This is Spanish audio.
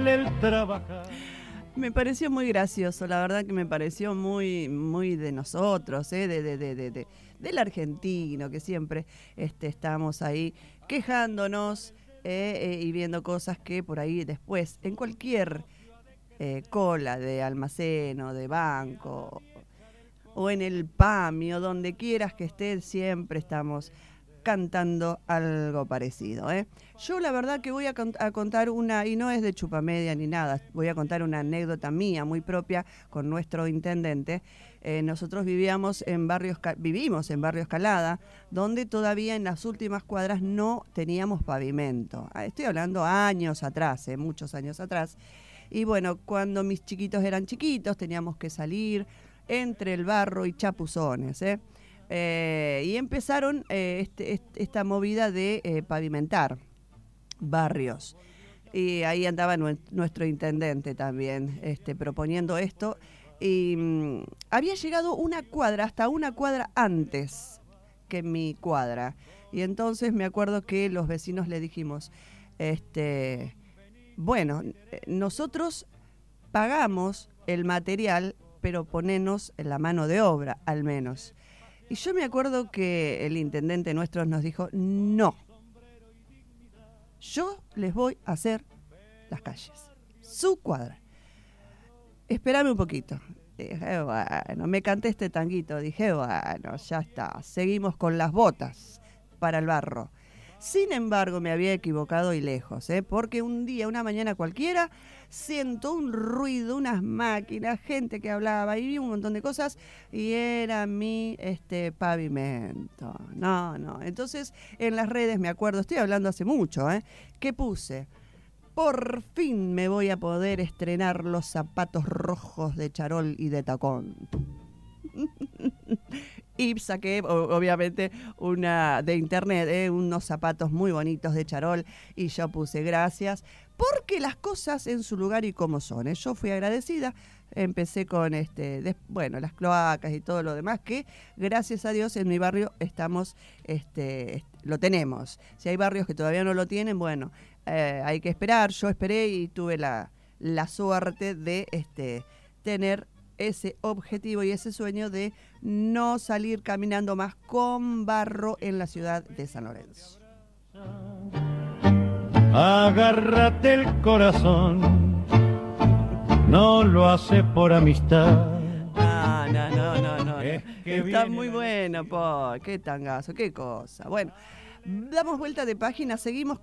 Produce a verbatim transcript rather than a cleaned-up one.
vale el trabajar. Me pareció muy gracioso, la verdad que me pareció muy, muy de nosotros, ¿eh? de, de, de, de, de, del argentino, que siempre este, estamos ahí quejándonos eh, eh, y viendo cosas que por ahí después, en cualquier eh, cola de almacén o de banco, o en el PAMI, o donde quieras que estés, siempre estamos cantando algo parecido, ¿eh? Yo la verdad que voy a, cont- a contar una, y no es de chupamedia ni nada, voy a contar una anécdota mía muy propia con nuestro intendente. Eh, nosotros vivíamos en barrio, vivimos en barrio Escalada, donde todavía en las últimas cuadras no teníamos pavimento. Estoy hablando años atrás, ¿eh? Muchos años atrás. Y bueno, cuando mis chiquitos eran chiquitos, teníamos que salir entre el barro y chapuzones, ¿eh? Eh, y empezaron eh, este, este, esta movida de eh, pavimentar barrios. Y ahí andaba nu- nuestro intendente también este, proponiendo esto. Y mm, había llegado una cuadra, hasta una cuadra antes que mi cuadra. Y entonces me acuerdo que los vecinos le dijimos, este, bueno, nosotros pagamos el material, pero ponenos en la mano de obra, al menos. Y yo me acuerdo que el intendente nuestro nos dijo, no, yo les voy a hacer las calles, su cuadra. Espérame un poquito. Dije, bueno, me canté este tanguito, dije, bueno, ya está, seguimos con las botas para el barro. Sin embargo, me había equivocado y lejos, ¿eh? Porque un día, una mañana cualquiera, siento un ruido, unas máquinas, gente que hablaba y vi un montón de cosas y era mi este, pavimento. No, no. Entonces, en las redes, me acuerdo, estoy hablando hace mucho, ¿eh? ¿Qué puse? Por fin me voy a poder estrenar los zapatos rojos de charol y de tacón. Y saqué, obviamente, una de internet, ¿eh? unos zapatos muy bonitos de charol, y yo puse gracias, porque las cosas en su lugar y como son, ¿eh? Yo fui agradecida, empecé con, este, de, bueno, las cloacas y todo lo demás, que gracias a Dios en mi barrio estamos, este, lo tenemos. Si hay barrios que todavía no lo tienen, bueno, eh, hay que esperar. Yo esperé y tuve la, la suerte de este, tener ese objetivo y ese sueño de no salir caminando más con barro en la ciudad de San Lorenzo. Agárrate el corazón, no lo hace por amistad. No, no, no, no, no. Es que Está viene muy la bueno, po. Qué tangazo, qué cosa. Bueno, damos vuelta de página, seguimos